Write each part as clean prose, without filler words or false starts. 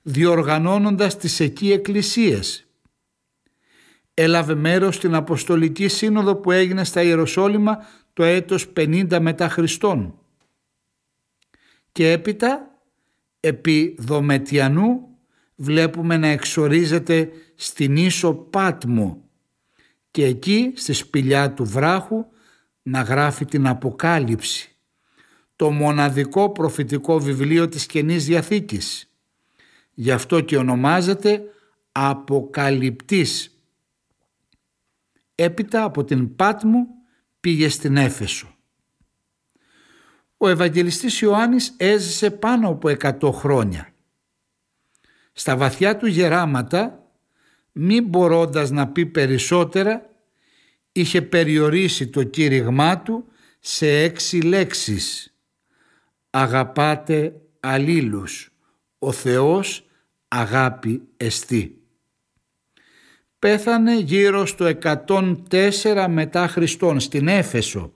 διοργανώνοντας τις εκεί εκκλησίες. Έλαβε μέρος στην Αποστολική Σύνοδο που έγινε στα Ιεροσόλυμα το έτος 50 μετά Χριστόν. Και έπειτα, επί Δομετιανού, βλέπουμε να εξορίζεται στην ίσο Πάτμο και εκεί στη σπηλιά του βράχου να γράφει την Αποκάλυψη, το μοναδικό προφητικό βιβλίο της Καινής Διαθήκης. Γι' αυτό και ονομάζεται Αποκαλυπτής. Έπειτα από την Πάτμο πήγε στην Έφεσο. Ο Ευαγγελιστής Ιωάννης έζησε πάνω από 100 χρόνια. Στα βαθιά του γεράματα, μη μπορώντας να πει περισσότερα, είχε περιορίσει το κήρυγμά του σε 6 λέξεις. Αγαπάτε αλλήλους, ο Θεός αγάπη εστί. Πέθανε γύρω στο 104 μετά Χριστόν στην Έφεσο.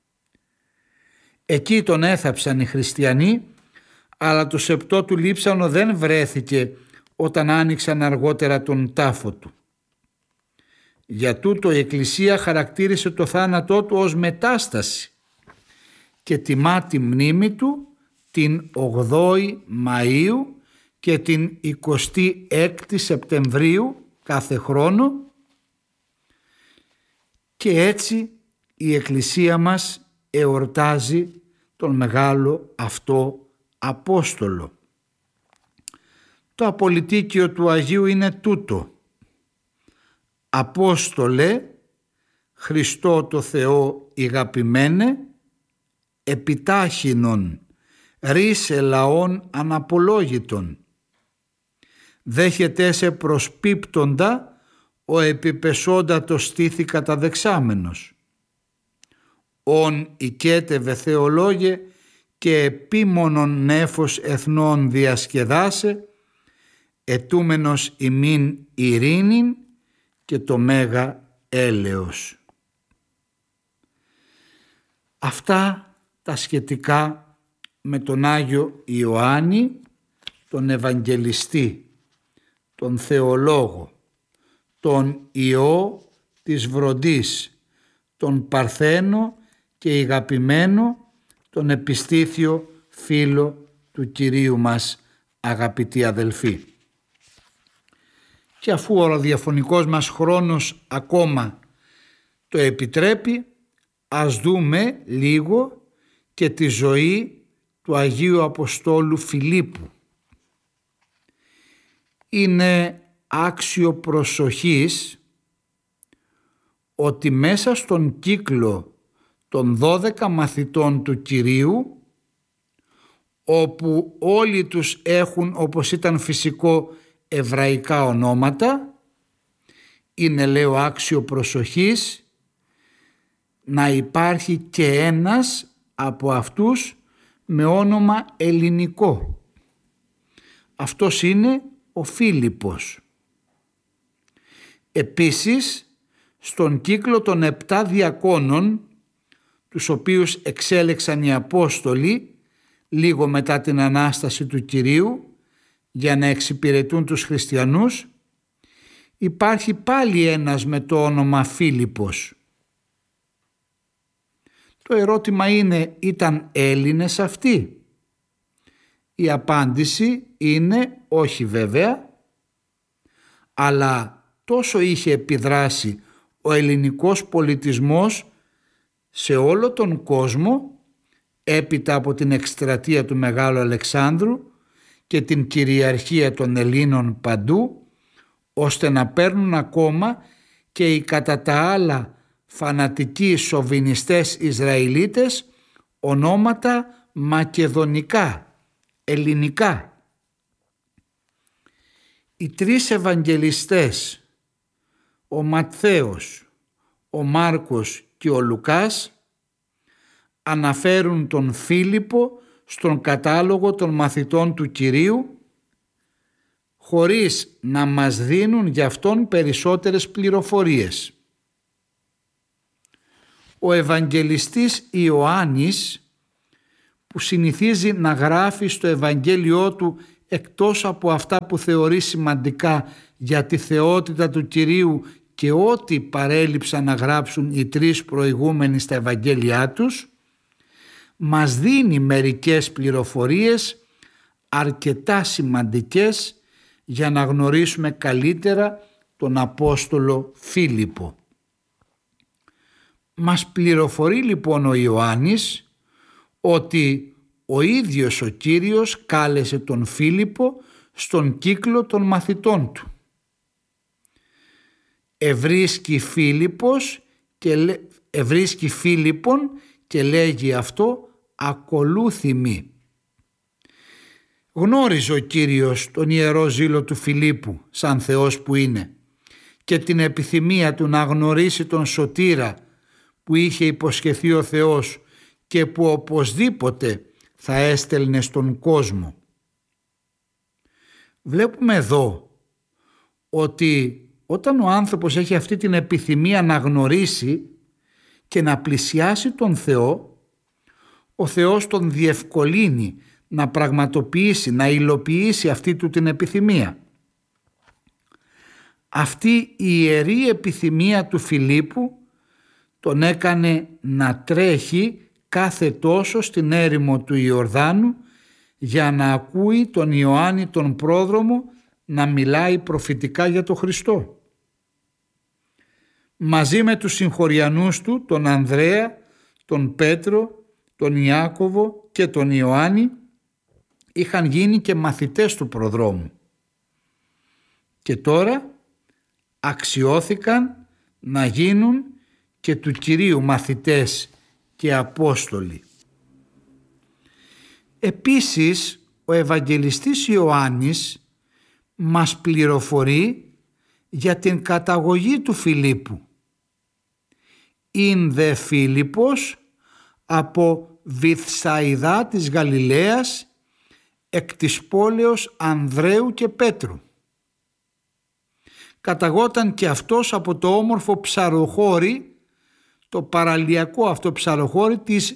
Εκεί τον έθαψαν οι χριστιανοί, αλλά το σεπτό του λείψανο δεν βρέθηκε όταν άνοιξαν αργότερα τον τάφο του. Για τούτο η Εκκλησία χαρακτήρισε το θάνατό του ως μετάσταση και τιμά τη μνήμη του την 8η Μαΐου και την 26η Σεπτεμβρίου κάθε χρόνο, και έτσι η Εκκλησία μας εορτάζει τον μεγάλο αυτό Απόστολο. Το απολυτίκιο του Αγίου είναι τούτο: Απόστολε, Χριστό το Θεό ηγαπημένε, επιτάχυνον ρίσε λαών αναπολόγητον. Δέχεται σε προσπίπτοντα ο επιπεσόντα στήθη καταδεξάμενος. Ον οικέτευε θεολόγε και επίμονον νέφος εθνών διασκεδάσε, ετούμενος ημίν ειρήνην και το μέγα έλεος. Αυτά τα σχετικά με τον Άγιο Ιωάννη, τον Ευαγγελιστή, τον Θεολόγο, τον Ιώ της Βροντής, τον Παρθένο και ηγαπημένο, τον επιστήθιο φίλο του Κυρίου μας, αγαπητοί αδελφοί. Και αφού ο ραδιοφωνικός μας χρόνος ακόμα το επιτρέπει, ας δούμε λίγο και τη ζωή του Αγίου Αποστόλου Φιλίππου. Είναι άξιο προσοχής ότι μέσα στον κύκλο των 12 μαθητών του Κυρίου, όπου όλοι τους έχουν, όπως ήταν φυσικό, εβραϊκά ονόματα, είναι, λέω, άξιο προσοχής να υπάρχει και ένας από αυτούς με όνομα ελληνικό. Αυτός είναι ο Φίλιππος. Επίσης, στον κύκλο των 7 διακόνων, τους οποίους εξέλεξαν οι Απόστολοι λίγο μετά την Ανάσταση του Κυρίου για να εξυπηρετούν τους χριστιανούς, υπάρχει πάλι ένας με το όνομα Φίλιππος. Το ερώτημα είναι, ήταν Έλληνες αυτοί? Η απάντηση είναι όχι βέβαια, αλλά τόσο είχε επιδράσει ο ελληνικός πολιτισμός σε όλο τον κόσμο έπειτα από την εκστρατεία του Μεγάλου Αλεξάνδρου και την κυριαρχία των Ελλήνων παντού, ώστε να παίρνουν ακόμα και οι κατά τα άλλα φανατικοί σοβινιστές Ισραηλίτες ονόματα μακεδονικά, ελληνικά. Οι 3 Ευαγγελιστές, ο Ματθαίος, ο Μάρκος και ο Λουκάς, αναφέρουν τον Φίλιππο στον κατάλογο των μαθητών του Κυρίου, χωρίς να μας δίνουν γι' αυτόν περισσότερες πληροφορίες. Ο Ευαγγελιστής Ιωάννης, που συνηθίζει να γράφει στο Ευαγγέλιό του εκτός από αυτά που θεωρεί σημαντικά για τη θεότητα του Κυρίου και ό,τι παρέλειψαν να γράψουν οι τρεις προηγούμενοι στα Ευαγγέλια τους, μας δίνει μερικές πληροφορίες αρκετά σημαντικές για να γνωρίσουμε καλύτερα τον Απόστολο Φίλιππο. Μας πληροφορεί λοιπόν ο Ιωάννης ότι ο ίδιος ο Κύριος κάλεσε τον Φίλιππο στον κύκλο των μαθητών του. Ευρίσκει Φίλιππον και λέγει αυτό «ακολούθη μη». Γνώριζε ο Κύριος τον ιερό ζήλο του Φιλίππου σαν Θεός που είναι και την επιθυμία του να γνωρίσει τον Σωτήρα που είχε υποσχεθεί ο Θεός και που οπωσδήποτε θα έστελνε στον κόσμο. Βλέπουμε εδώ ότι όταν ο άνθρωπος έχει αυτή την επιθυμία να γνωρίσει και να πλησιάσει τον Θεό, ο Θεός τον διευκολύνει να πραγματοποιήσει, να υλοποιήσει αυτή του την επιθυμία. Αυτή η ιερή επιθυμία του Φιλίππου τον έκανε να τρέχει κάθε τόσο στην έρημο του Ιορδάνου για να ακούει τον Ιωάννη τον πρόδρομο να μιλάει προφητικά για τον Χριστό. Μαζί με τους συγχωριανούς του, τον Ανδρέα, τον Πέτρο, τον Ιάκωβο και τον Ιωάννη, είχαν γίνει και μαθητές του προδρόμου. Και τώρα αξιώθηκαν να γίνουν και του Κυρίου μαθητές και Απόστολοι. Επίσης, ο Ευαγγελιστής Ιωάννης μας πληροφορεί για την καταγωγή του Φιλίππου. «Ειν δε Φίλιππος από Βηθσαϊδά της Γαλιλαίας εκ της πόλεως Ανδρέου και Πέτρου». Καταγόταν και αυτός από το όμορφο ψαροχώρι, το παραλιακό αυτό ψαροχώρι της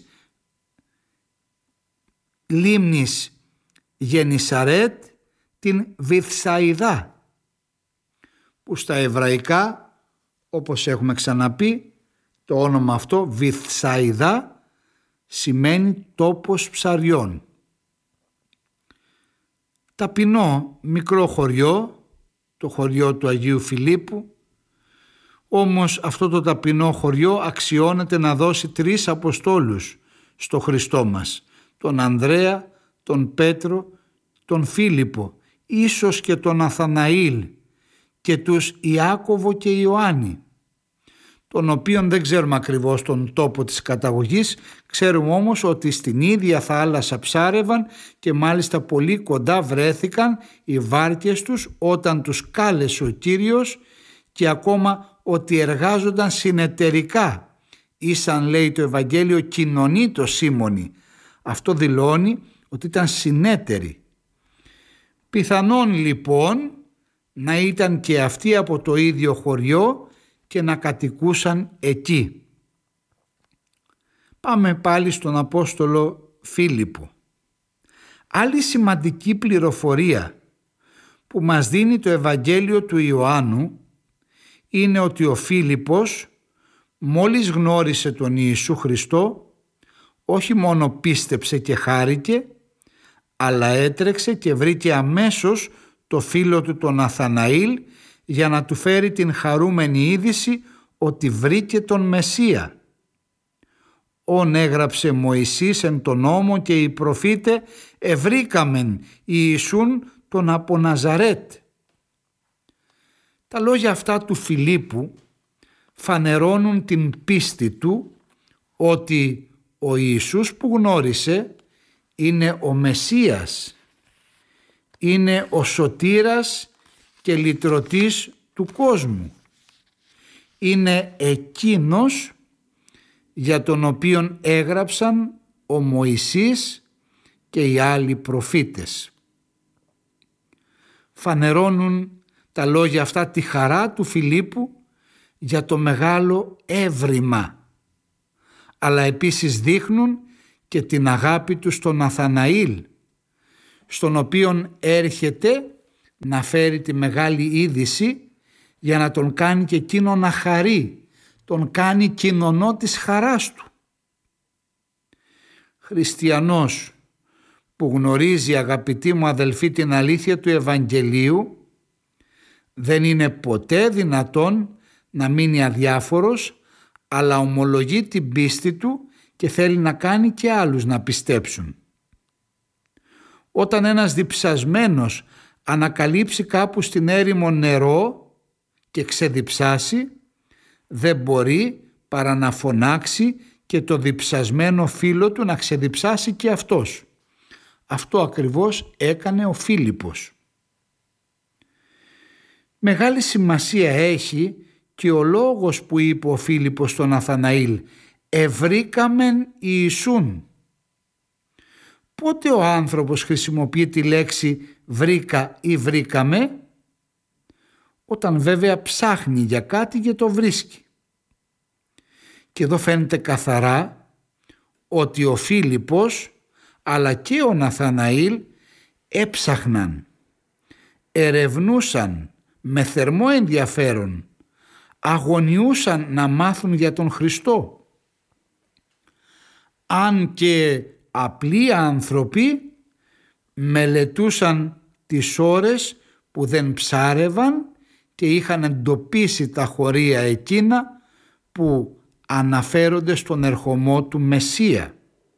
λίμνης Γενισαρέτ, την Βηθσαϊδά, που στα εβραϊκά, όπως έχουμε ξαναπεί, το όνομα αυτό Βηθσαϊδά σημαίνει τόπος ψαριών. Ταπεινό μικρό χωριό, το χωριό του Αγίου Φιλίππου, όμως αυτό το ταπεινό χωριό αξιώνεται να δώσει 3 Αποστόλους στο Χριστό μας, τον Ανδρέα, τον Πέτρο, τον Φίλιππο, ίσως και τον Αθαναήλ και τους Ιάκωβο και Ιωάννη, τον οποίον δεν ξέρουμε ακριβώς τον τόπο της καταγωγής, ξέρουμε όμως ότι στην ίδια θάλασσα ψάρευαν και μάλιστα πολύ κοντά βρέθηκαν οι βάρκες τους όταν τους κάλεσε ο Κύριος και ακόμα ότι εργάζονταν συνεταιρικά, ήσαν λέει το Ευαγγέλιο κοινωνεί το Σίμωνη. Αυτό δηλώνει ότι ήταν συνέτεροι. Πιθανόν λοιπόν να ήταν και αυτοί από το ίδιο χωριό και να κατοικούσαν εκεί. Πάμε πάλι στον Απόστολο Φίλιππο. Άλλη σημαντική πληροφορία που μας δίνει το Ευαγγέλιο του Ιωάννου είναι ότι ο Φίλιππος μόλις γνώρισε τον Ιησού Χριστό όχι μόνο πίστεψε και χάρηκε, αλλά έτρεξε και βρήκε αμέσως το φίλο του τον Αθαναήλ για να του φέρει την χαρούμενη είδηση ότι βρήκε τον Μεσσία. «Ον έγραψε Μωυσής εν τον νόμο και οι προφήτε ευρήκαμεν Ιησούν τον από Ναζαρέτ». Τα λόγια αυτά του Φιλίππου φανερώνουν την πίστη του ότι ο Ιησούς που γνώρισε είναι ο Μεσσίας, είναι ο σωτήρας και λυτρωτής του κόσμου. Είναι εκείνος για τον οποίον έγραψαν ο Μωυσής και οι άλλοι προφήτες. Φανερώνουν τα λόγια αυτά τη χαρά του Φιλίππου για το μεγάλο έβριμα, αλλά επίσης δείχνουν και την αγάπη του στον Αθαναήλ, στον οποίον έρχεται να φέρει τη μεγάλη είδηση για να τον κάνει και εκείνο να χαρεί, τον κάνει κοινωνό της χαράς του. Χριστιανός που γνωρίζει, αγαπητοί μου αδελφοί, την αλήθεια του Ευαγγελίου, δεν είναι ποτέ δυνατόν να μείνει αδιάφορος, αλλά ομολογεί την πίστη του και θέλει να κάνει και άλλους να πιστέψουν. Όταν ένας διψασμένος ανακαλύψει κάπου στην έρημο νερό και ξεδιψάσει, δεν μπορεί παρά να φωνάξει και το διψασμένο φίλο του να ξεδιψάσει και αυτός. Αυτό ακριβώς έκανε ο Φίλιππος. Μεγάλη σημασία έχει και ο λόγος που είπε ο Φίλιππος στον Ναθαναήλ «Ευρήκαμεν Ιησούν». Πότε ο άνθρωπος χρησιμοποιεί τη λέξη βρήκα ή βρήκαμε? Όταν βέβαια ψάχνει για κάτι και το βρίσκει. Και εδώ φαίνεται καθαρά ότι ο Φίλιππος αλλά και ο Ναθαναήλ έψαχναν, ερευνούσαν με θερμό ενδιαφέρον, αγωνιούσαν να μάθουν για τον Χριστό. Αν και απλοί άνθρωποι μελετούσαν τις ώρες που δεν ψάρευαν και είχαν εντοπίσει τα χωρία εκείνα που αναφέρονται στον ερχομό του Μεσσία.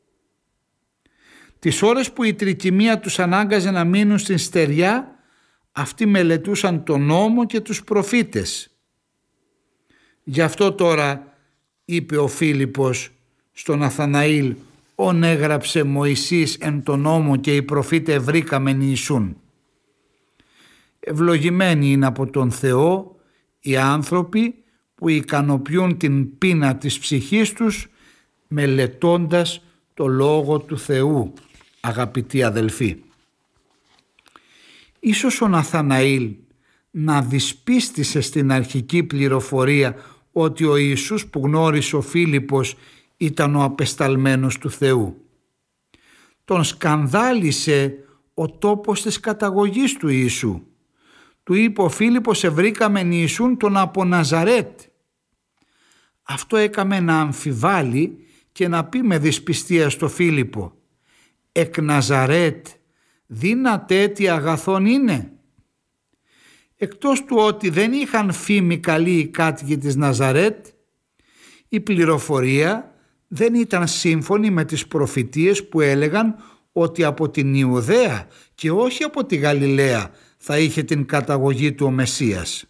Τις ώρες που η τρικυμία τους ανάγκαζε να μείνουν στην στεριά, αυτοί μελετούσαν τον νόμο και τους προφήτες. Γι' αυτό τώρα είπε ο Φίλιππος στον Ναθαναήλ «Ον έγραψε Μωυσής εν τον νόμο και οι προφήτε βρήκαμεν Ιησούν». Ευλογημένοι είναι από τον Θεό οι άνθρωποι που ικανοποιούν την πείνα της ψυχής τους μελετώντας το Λόγο του Θεού, αγαπητοί αδελφοί. Ίσως ο Ναθαναήλ να δυσπίστησε στην αρχική πληροφορία ότι ο Ιησούς που γνώρισε ο Φίλιππος ήταν ο απεσταλμένος του Θεού. Τον σκανδάλισε ο τόπος της καταγωγής του Ιησού. Του είπε ο Φίλιππος «Ευρήκαμεν Ιησούν τον από Ναζαρέτ». Αυτό έκαμε να αμφιβάλλει και να πει με δυσπιστία στο Φίλιππο «Εκ Ναζαρέτ δύναται τι αγαθόν είναι». Εκτός του ότι δεν είχαν φήμη καλή οι κάτοικοι της Ναζαρέτ, η πληροφορία δεν ήταν σύμφωνη με τις προφητείες που έλεγαν ότι από την Ιουδαία και όχι από τη Γαλιλαία θα είχε την καταγωγή του ο Μεσσίας.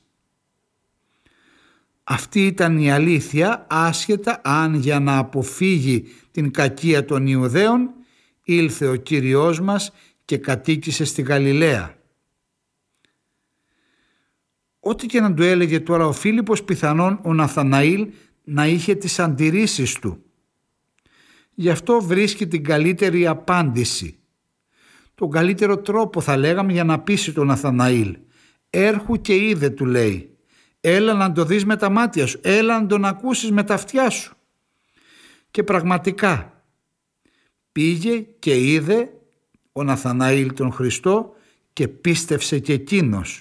Αυτή ήταν η αλήθεια, άσχετα αν για να αποφύγει την κακία των Ιουδαίων ήλθε ο Κύριος μας και κατοίκησε στη Γαλιλαία. Ό,τι και να του έλεγε τώρα ο Φίλιππος, πιθανόν ο Ναθαναήλ να είχε τις αντιρρήσεις του. Γι' αυτό βρίσκει την καλύτερη απάντηση. Τον καλύτερο τρόπο θα λέγαμε για να πείσει τον Ναθαναήλ. «Έρχου και είδε», του λέει. «Έλα να το δεις με τα μάτια σου, έλα να τον ακούσεις με τα αυτιά σου». Και πραγματικά πήγε και είδε ο Ναθαναήλ τον Χριστό και πίστευσε και εκείνος.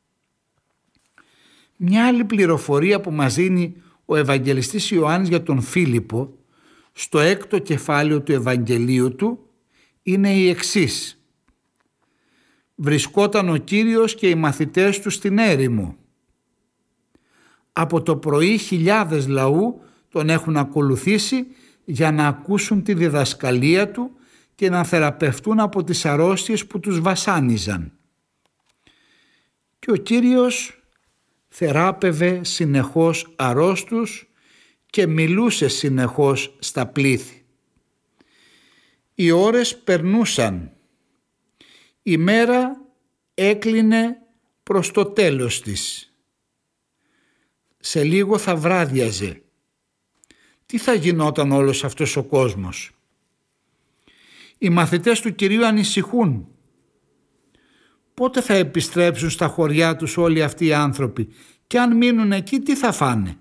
Μια άλλη πληροφορία που μας δίνει ο Ευαγγελιστής Ιωάννης για τον Φίλιππο στο 6ο κεφάλαιο του Ευαγγελίου του είναι η εξής. Βρισκόταν ο Κύριος και οι μαθητές του στην έρημο. Από το πρωί χιλιάδες λαού τον έχουν ακολουθήσει για να ακούσουν τη διδασκαλία του και να θεραπευτούν από τις αρρώστιες που τους βασάνιζαν. Και ο Κύριος θεράπευε συνεχώς αρρώστους και μιλούσε συνεχώς στα πλήθη. Οι ώρες περνούσαν. Η μέρα έκλεινε προς το τέλος της. Σε λίγο θα βράδιαζε. Τι θα γινόταν όλος αυτός ο κόσμος? Οι μαθητές του Κυρίου ανησυχούν. Πότε θα επιστρέψουν στα χωριά τους όλοι αυτοί οι άνθρωποι και αν μείνουν εκεί τι θα φάνε?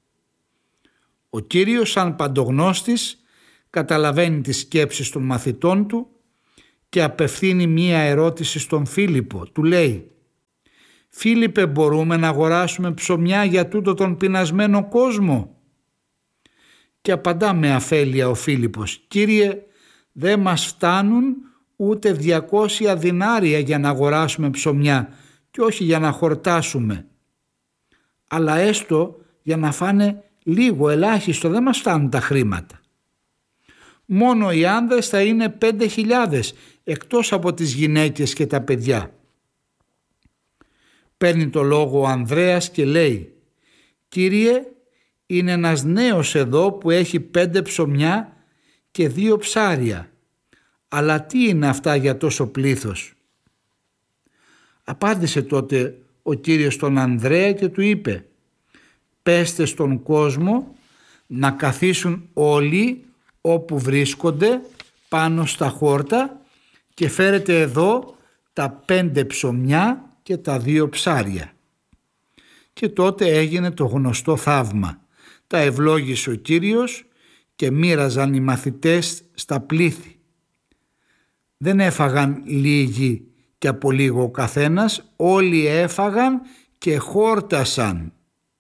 Ο Κύριος σαν παντογνώστης καταλαβαίνει τις σκέψεις των μαθητών του και απευθύνει μία ερώτηση στον Φίλιππο. Του λέει: «Φίλιππε, μπορούμε να αγοράσουμε ψωμιά για τούτο τον πεινασμένο κόσμο?» Και απαντά με αφέλεια ο Φίλιππος: «Κύριε, δεν μας φτάνουν ούτε 200 δινάρια για να αγοράσουμε ψωμιά και όχι για να χορτάσουμε. Αλλά έστω για να φάνε λίγο, ελάχιστο, δεν μας φτάνουν τα χρήματα. Μόνο οι άνδρες θα είναι 5.000 εκτός από τις γυναίκες και τα παιδιά». Παίρνει το λόγο ο Ανδρέας και λέει: «Κύριε, είναι ένας νέος εδώ που έχει 5 ψωμιά και 2 ψάρια. Αλλά τι είναι αυτά για τόσο πλήθος?» Απάντησε τότε ο Κύριος τον Ανδρέα και του είπε: «Πέστε στον κόσμο να καθίσουν όλοι όπου βρίσκονται πάνω στα χόρτα και φέρετε εδώ τα 5 ψωμιά και τα 2 ψάρια». Και τότε έγινε το γνωστό θαύμα. Τα ευλόγησε ο Κύριος και μοίραζαν οι μαθητές στα πλήθη. Δεν έφαγαν λίγοι και από λίγο ο καθένας, όλοι έφαγαν και χόρτασαν.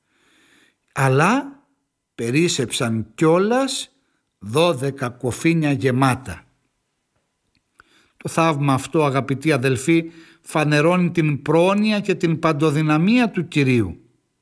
Αλλά περίσσεψαν κιόλας 12 κοφίνια γεμάτα. Το θαύμα αυτό, αγαπητοί αδελφοί, φανερώνει την πρόνοια και την παντοδυναμία του Κυρίου.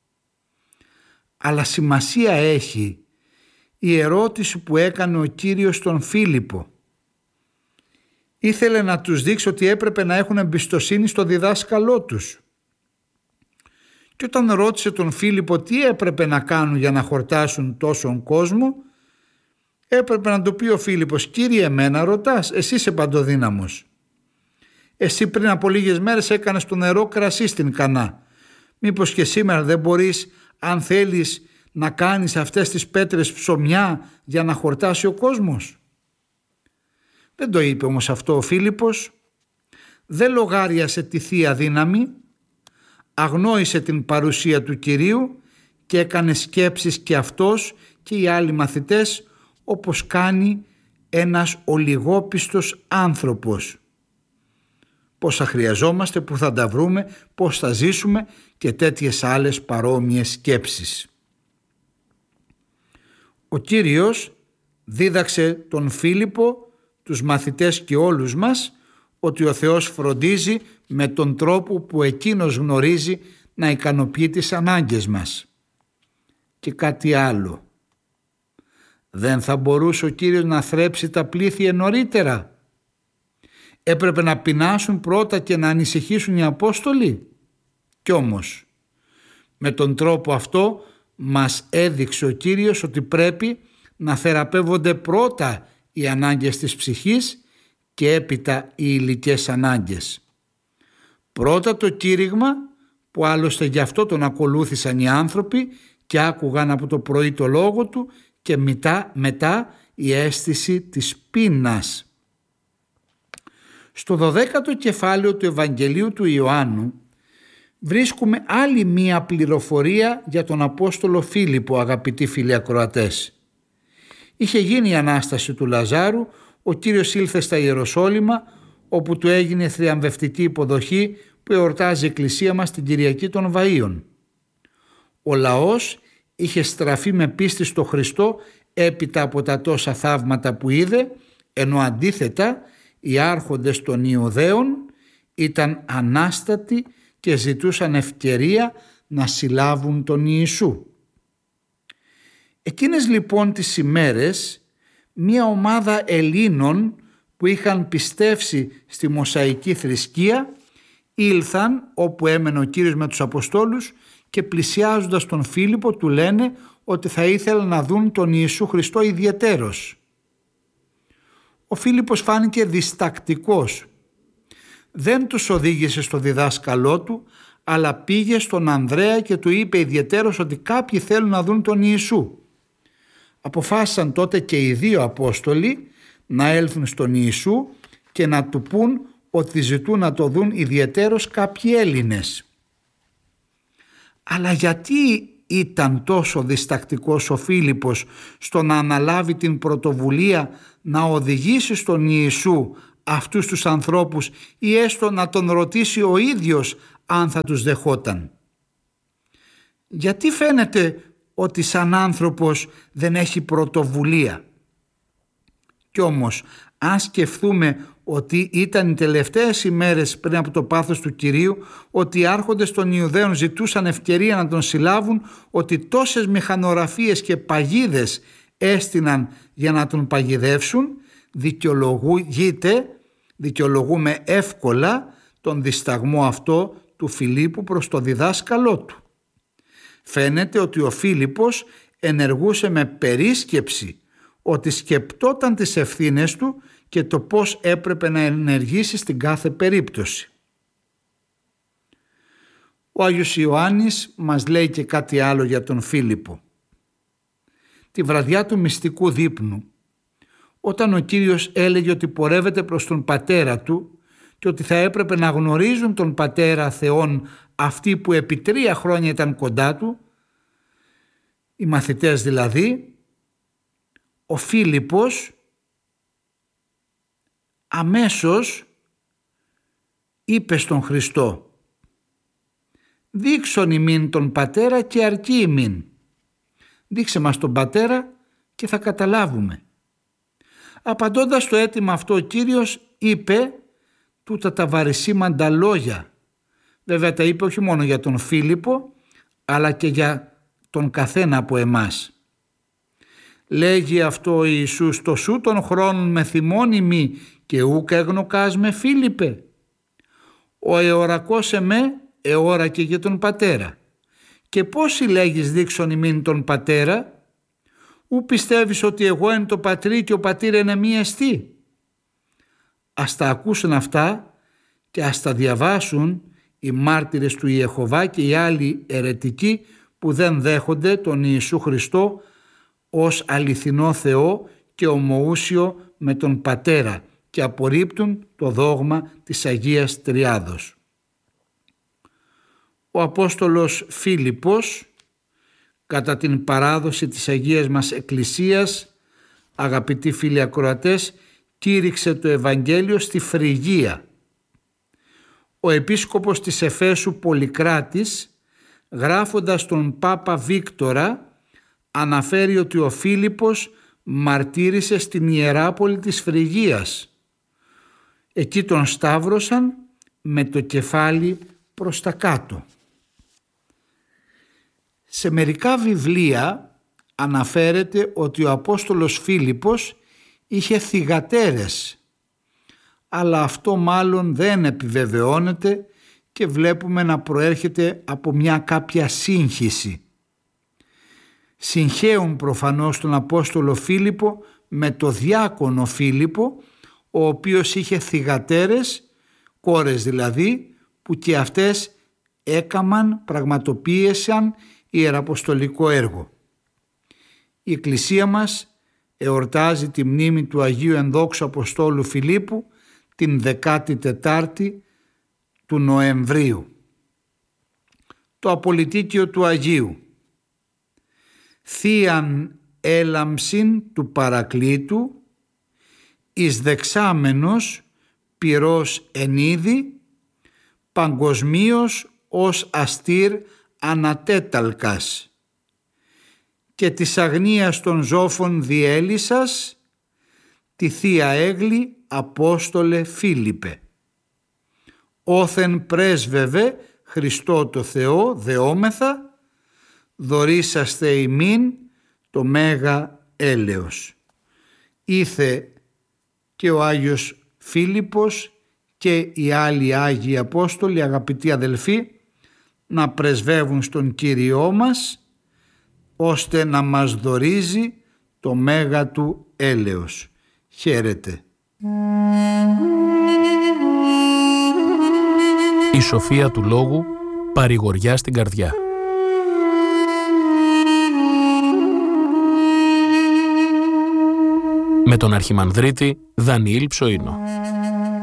Αλλά σημασία έχει η ερώτηση που έκανε ο Κύριος στον Φίλιππο. Ήθελε να τους δείξει ότι έπρεπε να έχουν εμπιστοσύνη στο διδάσκαλό τους. Και όταν ρώτησε τον Φίλιππο τι έπρεπε να κάνουν για να χορτάσουν τόσον κόσμο, έπρεπε να του πει ο Φίλιππος: «Κύριε, εμένα ρωτάς? Εσύ είσαι παντοδύναμος. Εσύ πριν από λίγες μέρες έκανες το νερό κρασί στην Κανά. Μήπως και σήμερα δεν μπορείς, αν θέλεις, να κάνεις αυτές τις πέτρες ψωμιά για να χορτάσει ο κόσμος?» Δεν το είπε όμως αυτό ο Φίλιππος. Δεν λογάριασε τη θεία δύναμη, αγνόησε την παρουσία του Κυρίου και έκανε σκέψεις και αυτός και οι άλλοι μαθητές, όπως κάνει ένας ολιγόπιστος άνθρωπος. Πόσα χρειαζόμαστε, που θα τα βρούμε, πώς θα ζήσουμε και τέτοιες άλλες παρόμοιες σκέψεις. Ο Κύριος δίδαξε τον Φίλιππο, τους μαθητές και όλους μας, ότι ο Θεός φροντίζει με τον τρόπο που εκείνος γνωρίζει να ικανοποιεί τις ανάγκες μας. Και κάτι άλλο. Δεν θα μπορούσε ο Κύριος να θρέψει τα πλήθη νωρίτερα? Έπρεπε να πεινάσουν πρώτα και να ανησυχήσουν οι Απόστολοι? Κι όμως με τον τρόπο αυτό μας έδειξε ο Κύριος ότι πρέπει να θεραπεύονται πρώτα οι ανάγκες της ψυχής και έπειτα οι υλικές ανάγκες. Πρώτα το κήρυγμα, που άλλωστε γι' αυτό τον ακολούθησαν οι άνθρωποι και άκουγαν από το πρωί το λόγο του, και μετά η αίσθηση της πείνας. Στο 12ο κεφάλαιο του Ευαγγελίου του Ιωάννου βρίσκουμε άλλη μία πληροφορία για τον Απόστολο Φίλιππο, αγαπητοί φίλοι ακροατές. Είχε γίνει η Ανάσταση του Λαζάρου, ο Κύριος ήλθε στα Ιεροσόλυμα, όπου του έγινε θριαμβευτική υποδοχή που εορτάζει η Εκκλησία μας την Κυριακή των Βαΐων. Ο λαός είχε στραφεί με πίστη στο Χριστό έπειτα από τα τόσα θαύματα που είδε, ενώ αντίθετα οι άρχοντες των Ιουδαίων ήταν ανάστατοι και ζητούσαν ευκαιρία να συλλάβουν τον Ιησού. Εκείνες λοιπόν τις ημέρες μια ομάδα Ελλήνων που είχαν πιστεύσει στη Μωσαϊκή θρησκεία ήλθαν όπου έμενε ο Κύριος με τους Αποστόλους και πλησιάζοντας τον Φίλιππο του λένε ότι θα ήθελαν να δουν τον Ιησού Χριστό ιδιαιτέρως. Ο Φίλιππος φάνηκε διστακτικός. Δεν τους οδήγησε στο διδάσκαλό του, αλλά πήγε στον Ανδρέα και του είπε ιδιαιτέρως ότι κάποιοι θέλουν να δουν τον Ιησού. Αποφάσισαν τότε και οι 2 Απόστολοι να έλθουν στον Ιησού και να του πούν ότι ζητούν να το δουν ιδιαιτέρως κάποιοι Έλληνες. Αλλά γιατί ήταν τόσο διστακτικός ο Φίλιππος στο να αναλάβει την πρωτοβουλία να οδηγήσει στον Ιησού αυτούς τους ανθρώπους ή έστω να τον ρωτήσει ο ίδιος αν θα τους δεχόταν. Γιατί φαίνεται ότι σαν άνθρωπος δεν έχει πρωτοβουλία? Κι όμως αν σκεφτούμε ότι ήταν οι τελευταίες ημέρες πριν από το πάθος του Κυρίου, ότι οι άρχοντες των Ιουδαίων ζητούσαν ευκαιρία να τον συλλάβουν, ότι τόσες μηχανογραφίες και παγίδες έστειναν για να τον παγιδεύσουν, δικαιολογούμε εύκολα τον δισταγμό αυτό του Φιλίππου προς το διδάσκαλό του. Φαίνεται ότι ο Φίλιππος ενεργούσε με περίσκεψη, ότι σκεπτόταν τις ευθύνες του και το πώς έπρεπε να ενεργήσει στην κάθε περίπτωση. Ο Άγιος Ιωάννης μας λέει και κάτι άλλο για τον Φίλιππο. Τη βραδιά του μυστικού δείπνου, όταν ο Κύριος έλεγε ότι πορεύεται προς τον Πατέρα του και ότι θα έπρεπε να γνωρίζουν τον Πατέρα Θεόν αυτοί που επί 3 χρόνια ήταν κοντά του, οι μαθητές δηλαδή, ο Φίλιππος αμέσως είπε στον Χριστό: «Δείξον ημίν τον Πατέρα και αρκεί ημίν». Δείξε μας τον Πατέρα και θα καταλάβουμε. Απαντώντας το αίτημα αυτό, ο Κύριος είπε τούτα τα βαρισίμαντα λόγια. Βέβαια τα είπε όχι μόνο για τον Φίλιππο, αλλά και για τον καθένα από εμάς. Λέγει αυτό ο Ιησούς: «Το σου των χρόνων με θυμώνει μη και ούκ εγνοκάς με, Φίλιππε. Ο εωρακός εμέ εώρα και για τον Πατέρα. Και πώς συλλέγεις δείξον ημίν τον Πατέρα? Ου πιστεύεις ότι εγώ εν το Πατρί και ο Πατήρ είναι μη εστί?» Ας τα ακούσουν αυτά και ας τα διαβάσουν οι μάρτυρες του Ιεχωβά και οι άλλοι αιρετικοί που δεν δέχονται τον Ιησού Χριστό ως αληθινό Θεό και ομοούσιο με τον Πατέρα και απορρίπτουν το δόγμα της Αγίας Τριάδος. Ο Απόστολος Φίλιππος, κατά την παράδοση της Αγίας μας Εκκλησίας, αγαπητοί φίλοι ακροατές, κήρυξε το Ευαγγέλιο στη Φρυγία. Ο επίσκοπος της Εφέσου Πολυκράτης, γράφοντας τον Πάπα Βίκτορα, αναφέρει ότι ο Φίλιππος μαρτύρησε στην Ιεράπολη της Φρυγίας. Εκεί τον σταύρωσαν με το κεφάλι προς τα κάτω. Σε μερικά βιβλία αναφέρεται ότι ο Απόστολος Φίλιππος είχε θυγατέρες, αλλά αυτό μάλλον δεν επιβεβαιώνεται και βλέπουμε να προέρχεται από μια κάποια σύγχυση. Συγχέουν προφανώς τον Απόστολο Φίλιππο με το διάκονο Φίλιππο, ο οποίος είχε θυγατέρες, κόρες δηλαδή, που και αυτές πραγματοποίησαν ιεραποστολικό έργο. Η Εκκλησία μας εορτάζει τη μνήμη του Αγίου Ενδόξου Αποστόλου Φιλίππου την 14η του Νοεμβρίου. Το απολυτίκιο του Αγίου. Θείαν έλαμψην του Παρακλήτου, εις δεξάμενος πυρός ενίδη, παγκοσμίως ως αστήρ ανατέταλκας, και της αγνίας των ζώφων διέλυσας, τη Θεία Έγλη Απόστολε Φίλιππε. Όθεν πρέσβευε Χριστό το Θεό δεόμεθα, δωρήσαστε ημίν το μέγα έλεος. Ήθε και ο Άγιος Φίλιππος και οι άλλοι Άγιοι Απόστολοι, αγαπητοί αδελφοί, να πρεσβεύουν στον Κύριό μας, ώστε να μας δωρίζει το μέγα του έλεος. Χαίρετε. Η σοφία του λόγου παρηγοριά στην καρδιά. Με τον Αρχιμανδρίτη Δανιήλ Ψωίνο.